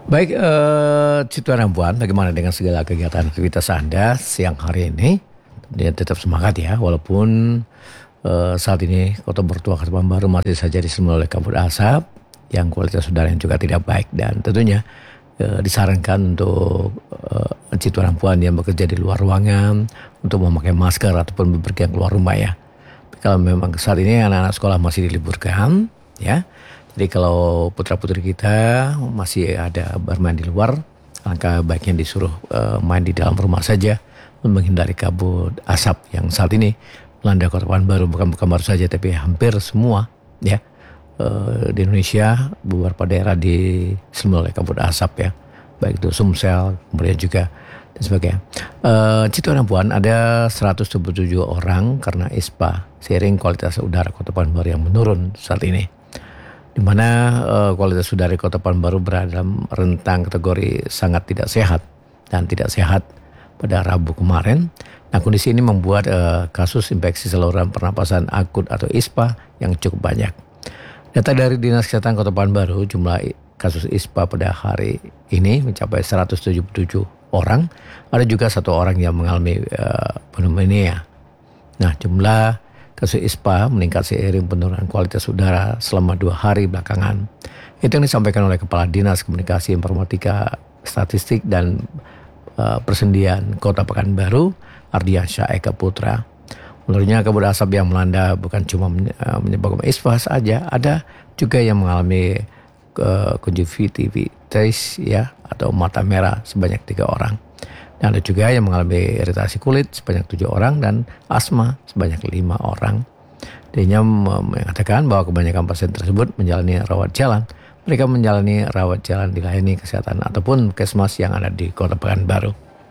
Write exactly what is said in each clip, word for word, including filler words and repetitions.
Baik, eh, Cito Rambuan, bagaimana dengan segala kegiatan aktivitas Anda siang hari ini? Dia tetap semangat ya, walaupun eh, saat ini Kota Mertua Pekanbaru masih saja disemai oleh kabut asap yang kualitas udara yang juga tidak baik, dan tentunya eh, disarankan untuk eh, Cito Rambuan yang bekerja di luar ruangan untuk memakai masker ataupun bepergian keluar rumah ya. Kalau memang saat ini anak-anak sekolah masih diliburkan ya. Jadi kalau putra-putri kita masih ada bermain di luar, alangkah baiknya disuruh uh, main di dalam rumah saja untuk menghindari kabut asap yang saat ini melanda Kota Pekanbaru. Bukan Pekanbaru saja, tapi hampir semua ya uh, di Indonesia, beberapa daerah disemai oleh kabut asap ya, baik itu Sumsel, kemudian juga dan sebagainya. Uh, Cito Rambuan ada seratus tujuh puluh tujuh orang karena I S P A, seiring kualitas udara Kota Pekanbaru yang menurun saat ini, di mana uh, kualitas udara di Kota Pekanbaru berada dalam rentang kategori sangat tidak sehat dan tidak sehat pada Rabu kemarin. Nah, kondisi ini membuat uh, kasus infeksi saluran pernapasan akut atau I S P A yang cukup banyak. Data dari Dinas Kesehatan Kota Pekanbaru, jumlah kasus I S P A pada hari ini mencapai seratus tujuh puluh tujuh orang. Ada juga satu orang yang mengalami uh, pneumonia. Nah, jumlah kasus I S P A meningkat seiring penurunan kualitas udara selama dua hari belakangan. Itu yang disampaikan oleh Kepala Dinas Komunikasi Informatika Statistik dan uh, Persendian Kota Pekanbaru, Ardiansyah Eka Putra. Menurutnya kabut asap yang melanda bukan cuma uh, menyebabkan I S P A saja, ada juga yang mengalami uh, konjungtivitis ya atau mata merah sebanyak tiga orang. Dan ada juga yang mengalami iritasi kulit sebanyak tujuh orang dan asma sebanyak lima orang. Dia mengatakan bahwa kebanyakan pasien tersebut menjalani rawat jalan. Mereka menjalani rawat jalan dilayani kesehatan ataupun puskesmas yang ada di Kota Pekanbaru.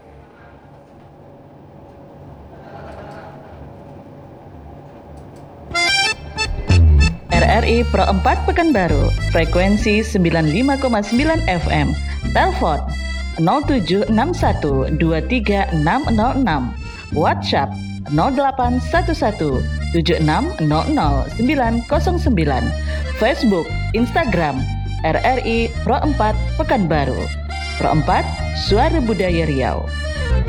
R R I Pro empat Pekanbaru, frekuensi sembilan puluh lima koma sembilan F M. Telepon nol tujuh enam satu dua tiga enam nol enam, WhatsApp nol delapan satu satu tujuh enam nol nol sembilan nol sembilan, Facebook, Instagram R R I Pro empat Pekanbaru. Pro empat, Suara Budaya Riau.